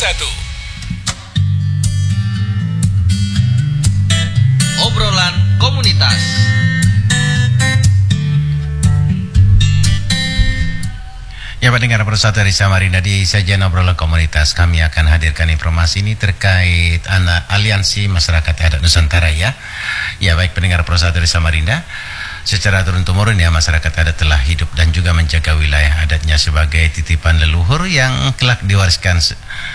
Obrolan komunitas. Ya, pendengar persatu dari Samarinda, di sajian obrolan komunitas kami akan hadirkan informasi ini terkait Aliansi Masyarakat Adat Nusantara ya. Ya, baik pendengar persatu dari Samarinda, secara turun-temurun ya masyarakat adat telah hidup dan juga menjaga wilayah adatnya sebagai titipan leluhur yang kelak diwariskan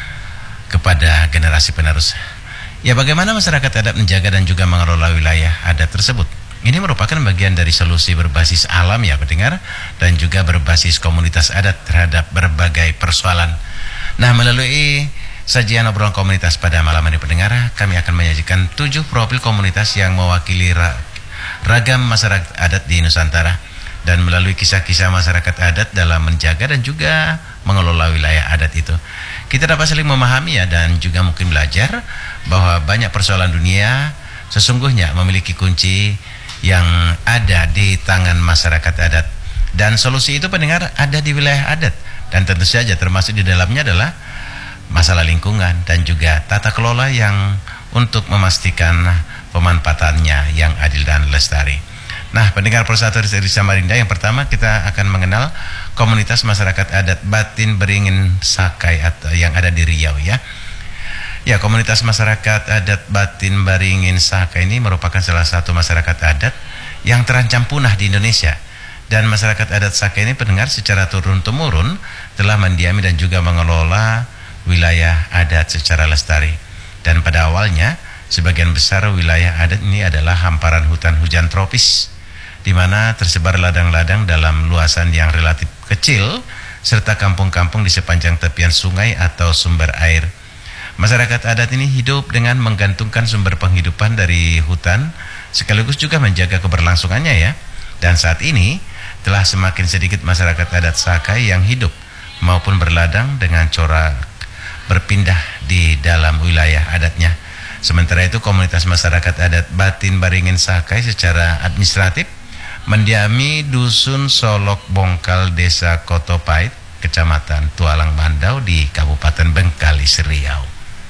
kepada generasi penerus. Ya, bagaimana masyarakat adat menjaga dan juga mengelola wilayah adat tersebut? Ini merupakan bagian dari solusi berbasis alam ya pendengar, dan juga berbasis komunitas adat terhadap berbagai persoalan. Nah, melalui sajian obrolan komunitas pada malam ini pendengar, kami akan menyajikan 7 profil komunitas yang mewakili ragam masyarakat adat di Nusantara, dan melalui kisah-kisah masyarakat adat dalam menjaga dan juga mengelola wilayah adat itu, kita dapat saling memahami ya, dan juga mungkin belajar bahwa banyak persoalan dunia sesungguhnya memiliki kunci yang ada di tangan masyarakat adat, dan solusi itu pendengar ada di wilayah adat, dan tentu saja termasuk di dalamnya adalah masalah lingkungan dan juga tata kelola yang untuk memastikan pemanfaatannya yang adil dan lestari. Nah, pendengar persatu dari Samarinda, yang pertama kita akan mengenal komunitas masyarakat adat Batin Beringin Sakai atau yang ada di Riau ya. Ya, komunitas masyarakat adat Batin Beringin Sakai ini merupakan salah satu masyarakat adat yang terancam punah di Indonesia. Dan masyarakat adat Sakai ini pendengar secara turun-temurun telah mendiami dan juga mengelola wilayah adat secara lestari. Dan pada awalnya sebagian besar wilayah adat ini adalah hamparan hutan hujan tropis, di mana tersebar ladang-ladang dalam luasan yang relatif kecil, serta kampung-kampung di sepanjang tepian sungai atau sumber air. Masyarakat adat ini hidup dengan menggantungkan sumber penghidupan dari hutan, sekaligus juga menjaga keberlangsungannya ya. Dan saat ini telah semakin sedikit masyarakat adat Sakai yang hidup maupun berladang dengan corak berpindah di dalam wilayah adatnya. Sementara itu komunitas masyarakat adat Batin Beringin Sakai secara administratif mendiami Dusun Solok Bongkal, Desa Kotopait, Kecamatan Tualang Mandau di Kabupaten Bengkalis, Riau.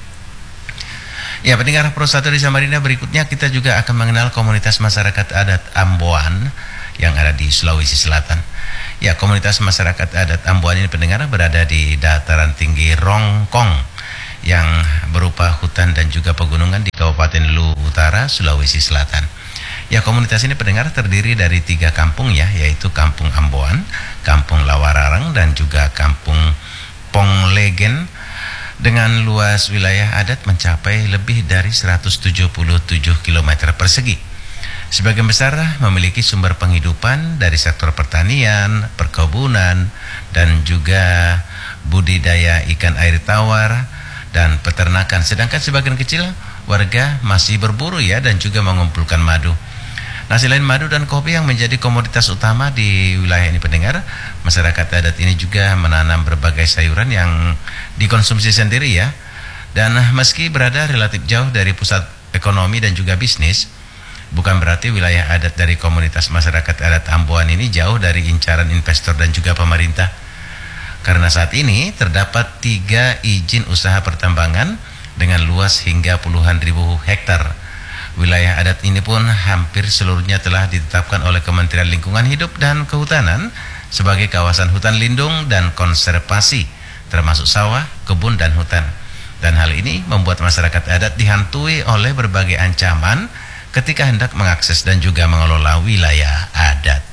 Ya, pendengar persatu di Samarinda, berikutnya kita juga akan mengenal komunitas masyarakat adat Amboan yang ada di Sulawesi Selatan. Ya, komunitas masyarakat adat Amboan ini pendengar berada di dataran tinggi Rongkong yang berupa hutan dan juga pegunungan di Kabupaten Luwu Utara, Sulawesi Selatan. Ya, komunitas ini pendengar terdiri dari 3 kampung ya, yaitu Kampung Amboan, Kampung Lawararang, dan juga Kampung Ponglegen, dengan luas wilayah adat mencapai lebih dari 177 km persegi. Sebagian besar memiliki sumber penghidupan dari sektor pertanian, perkebunan, dan juga budidaya ikan air tawar dan peternakan. Sedangkan sebagian kecil warga masih berburu ya, dan juga mengumpulkan madu. Nah, selain madu dan kopi yang menjadi komoditas utama di wilayah ini pendengar, masyarakat adat ini juga menanam berbagai sayuran yang dikonsumsi sendiri ya. Dan meski berada relatif jauh dari pusat ekonomi dan juga bisnis, bukan berarti wilayah adat dari komunitas masyarakat adat Amboan ini jauh dari incaran investor dan juga pemerintah. Karena saat ini terdapat 3 izin usaha pertambangan dengan luas hingga puluhan ribu hektar. Wilayah adat ini pun hampir seluruhnya telah ditetapkan oleh Kementerian Lingkungan Hidup dan Kehutanan sebagai kawasan hutan lindung dan konservasi, termasuk sawah, kebun, dan hutan. Dan hal ini membuat masyarakat adat dihantui oleh berbagai ancaman ketika hendak mengakses dan juga mengelola wilayah adat.